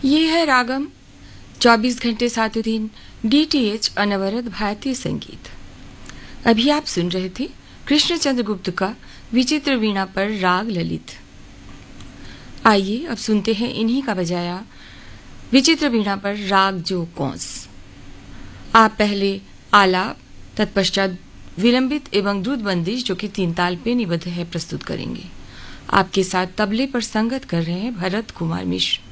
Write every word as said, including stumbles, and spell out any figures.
ये है रागम, चौबीस घंटे सातों दिन डीटीएच अनवरत भारतीय संगीत। अभी आप सुन रहे थे कृष्णचंद्र गुप्त का विचित्र वीणा पर राग ललित। आइए अब सुनते हैं इन्हीं का बजाया विचित्र वीणा पर राग जो कौंस। आप पहले आलाप, तत्पश्चात विलंबित एवं द्रुत बंदिश जो कि तीन ताल पे निबद्ध है प्रस्तुत करेंगे। आपके साथ तबले पर संगत कर रहे हैं भरत कुमार मिश्र।